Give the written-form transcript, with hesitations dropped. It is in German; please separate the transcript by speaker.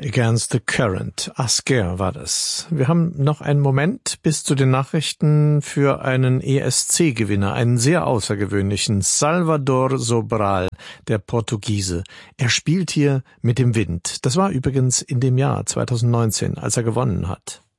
Speaker 1: Against the Current. Asker war das. Wir haben noch einen Moment bis zu den Nachrichten für einen ESC-Gewinner, einen sehr außergewöhnlichen, Salvador Sobral, der Portugiese. Er spielt hier mit dem Wind. Das war übrigens in dem Jahr 2019, als er gewonnen hat.